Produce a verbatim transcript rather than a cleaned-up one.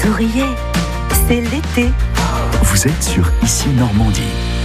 souriez, c'est l'été. Vous êtes sur Ici Normandie.